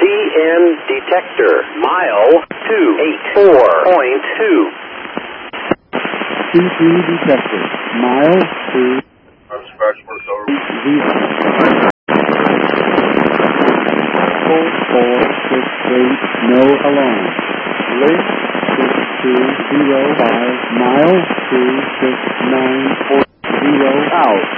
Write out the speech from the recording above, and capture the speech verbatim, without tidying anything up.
N detector, mile two eight four point two. C three detector, mile two. I'm scratch marks over. Zero. Four, four, six, eight, no alarm. Link six two zero five, mile two six nine four zero out.